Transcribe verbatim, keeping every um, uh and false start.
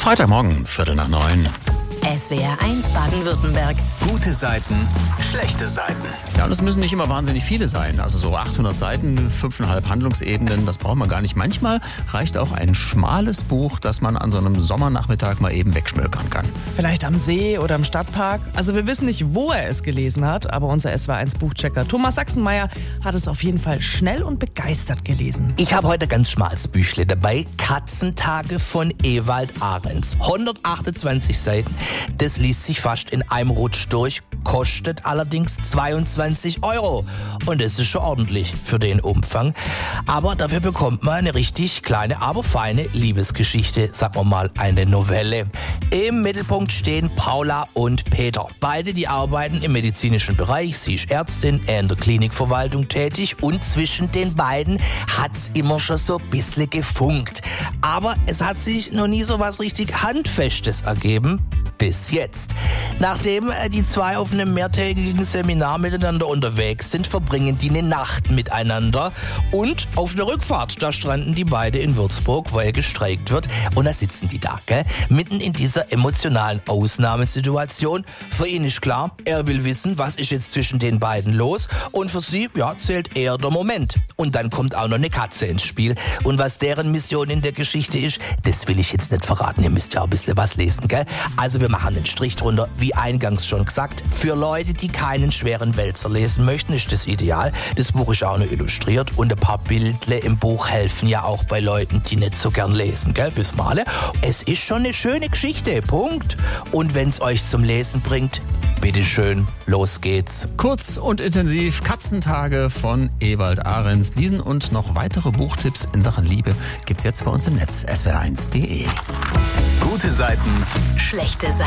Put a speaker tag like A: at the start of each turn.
A: Freitagmorgen, Viertel nach neun.
B: S W R eins Baden-Württemberg.
C: Gute Seiten, schlechte Seiten.
A: Ja, und es müssen nicht immer wahnsinnig viele sein. Also so achthundert Seiten, fünfeinhalb Handlungsebenen, das braucht man gar nicht. Manchmal reicht auch ein schmales Buch, das man an so einem Sommernachmittag mal eben wegschmökern kann.
D: Vielleicht am See oder im Stadtpark. Also wir wissen nicht, wo er es gelesen hat, aber unser S W R eins Buchchecker Thomas Sachsenmeier hat es auf jeden Fall schnell und begeistert gelesen.
E: Ich habe heute ganz schmales Büchle dabei. Katzentage von Ewald Ahrens. hundertachtundzwanzig Seiten. Das liest sich fast in einem Rutsch durch, kostet allerdings zweiundzwanzig Euro. Und das ist schon ordentlich für den Umfang. Aber dafür bekommt man eine richtig kleine, aber feine Liebesgeschichte, sagen wir mal eine Novelle. Im Mittelpunkt stehen Paula und Peter. Beide, die arbeiten im medizinischen Bereich. Sie ist Ärztin, er in der Klinikverwaltung tätig. Und zwischen den beiden hat's immer schon so ein bisschen gefunkt. Aber es hat sich noch nie so was richtig Handfestes ergeben. Bis jetzt. Nachdem die zwei auf einem mehrtägigen Seminar miteinander unterwegs sind, verbringen die eine Nacht miteinander. Und auf der Rückfahrt, da stranden die beide in Würzburg, weil gestreikt wird. Und da sitzen die da, gell? Mitten in dieser emotionalen Ausnahmesituation. Für ihn ist klar, er will wissen, was ist jetzt zwischen den beiden los. Und für sie, ja, zählt eher der Moment. Und dann kommt auch noch eine Katze ins Spiel. Und was deren Mission in der Geschichte ist, das will ich jetzt nicht verraten. Ihr müsst ja auch ein bisschen was lesen, gell? Also wir machen einen Strich drunter, wie eingangs schon gesagt. Für Leute, die keinen schweren Wälzer lesen möchten, ist das ideal. Das Buch ist auch noch illustriert und ein paar Bildle im Buch helfen ja auch bei Leuten, die nicht so gern lesen, gell? Wissen wir alle. Es ist schon eine schöne Geschichte, Punkt. Und wenn es euch zum Lesen bringt, bitteschön, los geht's.
A: Kurz und intensiv, Katzentage von Ewald Ahrens. Diesen und noch weitere Buchtipps in Sachen Liebe gibt's jetzt bei uns im Netz, s w r eins punkt d e.
C: Gute Seiten,
B: Schlechte Seiten.